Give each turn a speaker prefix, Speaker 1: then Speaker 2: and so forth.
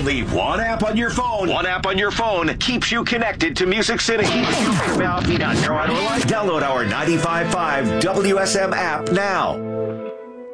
Speaker 1: Only one app on your phone. One app on your phone keeps you connected to Music City. Download our 95.5 WSM app now.